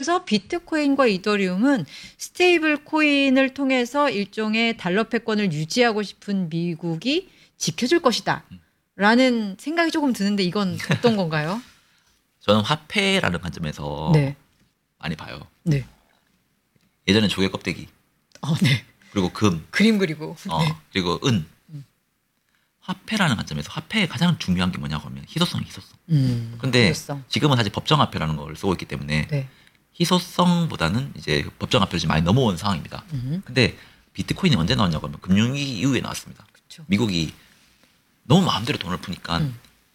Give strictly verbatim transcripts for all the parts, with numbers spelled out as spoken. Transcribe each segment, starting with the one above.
그러면서 비트코인과 이더리움은 스테이블 코인을 통해서 일종의 달러 패권을 유지하고 싶은 미국이 지켜줄 것이다. 라는 생각이 조금 드는데 이건 어떤 건가요? 저는 화폐라는 관점에서 네. 많이 봐요. 네. 예전에 조개 껍데기, 어, 네. 그리고 금, 그림 그리고. 어, 네. 그리고 은. 화폐라는 관점에서 화폐의 가장 중요한 게 뭐냐고 하면 희소성이 희소성. 음, 근데 희소성. 지금은 사실 법정화폐라는 걸 쓰고 있기 때문에 네. 희소성보다는 이제 법정화폐를 지금 많이 넘어온 상황입니다. 음. 근데 비트코인이 언제 나왔냐고 하면 금융위기 이후에 나왔습니다. 그쵸. 미국이 너무 마음대로 돈을 푸니까 음.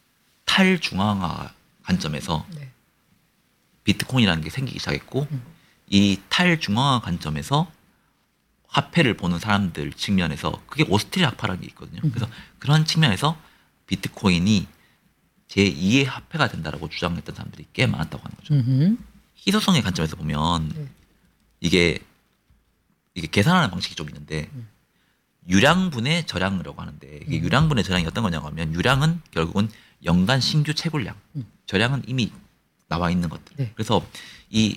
탈중앙화 관점에서 네. 비트코인이라는 게 생기기 시작했고 음. 이 탈중앙화 관점에서 화폐를 보는 사람들 측면에서 그게 오스트리아 화폐라는 게 있거든요. 음. 그래서 그런 측면에서 비트코인이 제이의 화폐가 된다라고 주장했던 사람들이 꽤 많았다고 하는 거죠. 음흠. 희소성의 관점에서 보면 네. 이게 이게 계산하는 방식이 좀 있는데 음. 유량분의 저량이라고 하는데 이게 음. 유량분의 저량이 어떤 거냐고 하면 유량은 결국은 연간 신규 채굴량, 음. 저량은 이미 나와 있는 것들. 네. 그래서 이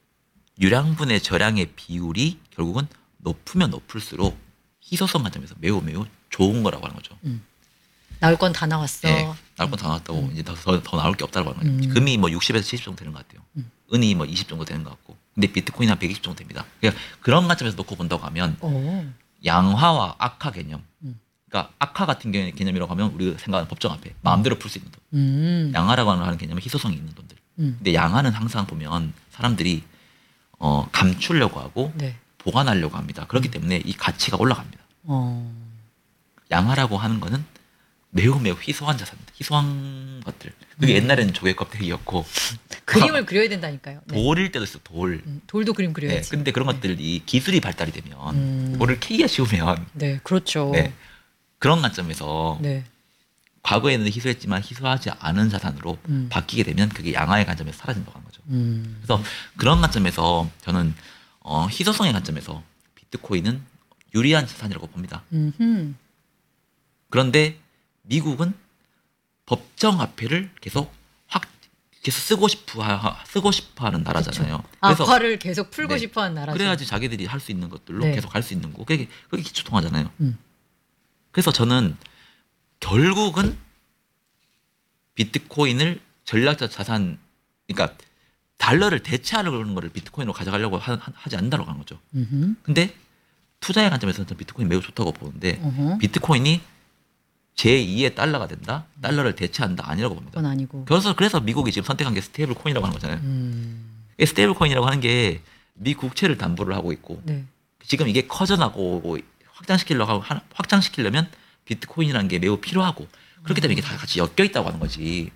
유량분의 저량의 비율이 결국은 높으면 높을수록 희소성 관점에서 매우 매우 좋은 거라고 하는 거죠. 음. 나올 건 다 나왔어. 네, 나올 건 다 나왔다고 음. 이제 더, 더, 더 나올 게 없다고 하는 거예요. 음. 금이 뭐 육십에서 칠십 정도 되는 것 같아요. 음. 은이 뭐 이십 정도 되는 것 같고. 근데 비트코인은 한 백이십 정도 됩니다. 그러니까 그런 관점에서 놓고 본다고 하면 오. 양화와 악화 개념. 음. 그러니까 악화 같은 경우에 개념이라고 하면 우리가 생각하는 법정화폐 마음대로 풀 수 있는 돈. 음. 양화라고 하는 개념은 희소성이 있는 돈들. 음. 근데 양화는 항상 보면 사람들이 어, 감추려고 하고 네. 보관하려고 합니다. 그렇기 때문에 이 가치가 올라갑니다. 어. 양화라고 하는 거는 매우 매우 희소한 자산입니다. 희소한 것들. 그게 음. 옛날에는 조개 껍데기였고 그림을 그려야 된다니까요. 네. 돌일 때도 있어. 돌. 음, 돌도 그림 네. 그려야지. 근데 그런 것들이 기술이 발달이 되면 음. 돌을 캐기가 쉬우면 네, 그렇죠. 네. 그런 관점에서 네. 과거에는 희소했지만 희소하지 않은 자산으로 음. 바뀌게 되면 그게 양화의 관점에서 사라진다고 하는 거죠. 음. 그래서 그런 관점에서 저는 어, 희소성의 관점에서 비트코인은 유리한 자산이라고 봅니다. 음흠. 그런데 미국은 법정화폐를 계속 확 계속 쓰고 싶어 하, 쓰고 싶어하는 나라잖아요. 그래서 악화를 계속 풀고 네. 싶어하는 나라죠. 그래야지 자기들이 할 수 있는 것들로 네. 계속 할 수 있는 거. 그게 그게 기초통화잖아요. 음. 그래서 저는 결국은 비트코인을 전략적 자산, 그러니까 달러를 대체하려는 거를 비트코인으로 가져가려고 하, 하지 않는다고 하는 거죠. 음흠. 근데 투자의 관점에서는 저는 비트코인 매우 좋다고 보는데 어허. 비트코인이 제이의 달러가 된다? 달러를 대체한다? 아니라고 봅니다. 그건 아니고. 그래서 그래서 미국이 지금 선택한 게 스테이블 코인이라고 하는 거잖아요. 음. 이 스테이블 코인이라고 하는 게 미 국채를 담보를 하고 있고 네. 지금 이게 커져나고 확장시키려고 하고 확장시키려면 비트코인이라는 게 매우 필요하고 그렇기 때문에 이게 다 같이 엮여 있다고 하는 거지.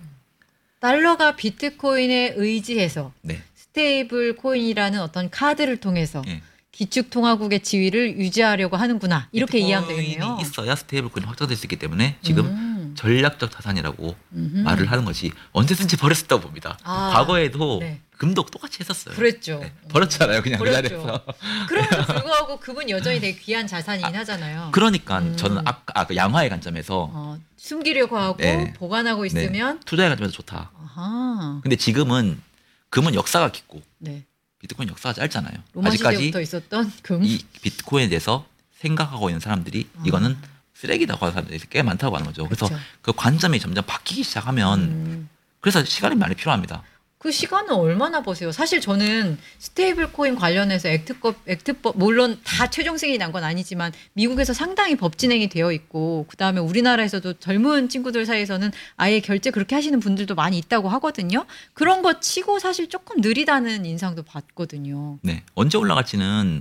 달러가 비트코인에 의지해서 네. 스테이블 코인이라는 어떤 카드를 통해서 예. 기축통화국의 지위를 유지하려고 하는구나. 이렇게 이해하면 되겠네요. 비트코인이 있어야 스테이블 코인이 확장될 수 있기 때문에 지금 음. 전략적 자산이라고 음흠. 말을 하는 것이 언제든지 버렸었다고 봅니다. 아, 과거에도 네. 금도 똑같이 했었어요. 그랬죠. 네, 버렸잖아요. 그냥 그 버렸죠. 자리에서. 그럼에도 불구하고 금은 여전히 되게 귀한 자산이긴 하잖아요. 그러니까 음. 저는 아까 아, 그 양화의 관점에서 어, 숨기려고 하고 네. 보관하고 네, 있으면 투자의 관점에서 좋다. 아하. 근데 지금은 금은 역사가 깊고 네. 비트코인 역사가 짧잖아요. 로마 아직까지 시대부터 있었던 금. 이 비트코인에 대해서 생각하고 있는 사람들이 아. 이거는 쓰레기라고 하는 사람들이 꽤 많다고 하는 거죠. 그래서 그렇죠. 그 관점이 점점 바뀌기 시작하면 음. 그래서 시간이 많이 필요합니다. 그 시간은 얼마나 보세요? 사실 저는 스테이블 코인 관련해서 액트법, 액트법, 물론 다 최종 승인이 난 건 아니지만 미국에서 상당히 법 진행이 되어 있고, 그 다음에 우리나라에서도 젊은 친구들 사이에서는 아예 결제 그렇게 하시는 분들도 많이 있다고 하거든요. 그런 거 치고 사실 조금 느리다는 인상도 받거든요. 네. 언제 올라갈지는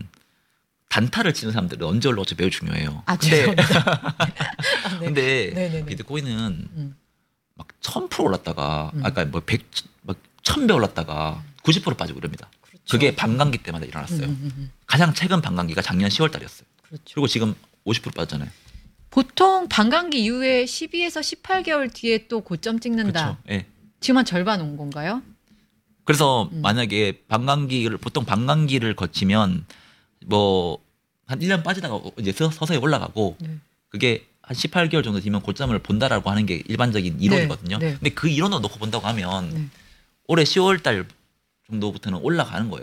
단타를 치는 사람들은 언제 올라갈지 매우 중요해요. 아, 근데, 죄송합니다. 아, 네. 근데 네네네. 비트코인은 음. 막 천 퍼센트 올랐다가 음. 아까 뭐 백, 막 천 배 올랐다가 구십 퍼센트 빠지고 이럽니다. 그렇죠. 그게 반감기 때마다 일어났어요. 음, 음, 음. 가장 최근 반감기가 작년 시월 달이었어요. 그렇죠. 그리고 지금 오십 퍼센트 빠졌잖아요. 보통 반감기 이후에 십이에서 십팔 개월 뒤에 또 고점 찍는다. 그렇죠. 예. 지금 한 절반 온 건가요? 그래서 음. 만약에 반감기를 보통 반감기를 거치면 뭐 한 일 년 빠지다가 이제 서- 서서히 올라가고 네. 그게 한 십팔 개월 정도 뒤면 고점을 본다라고 하는 게 일반적인 이론이거든요. 네. 근데 그 이론을 놓고 본다고 하면 네. 올해 시월 달 정도부터는 올라가는 거예요.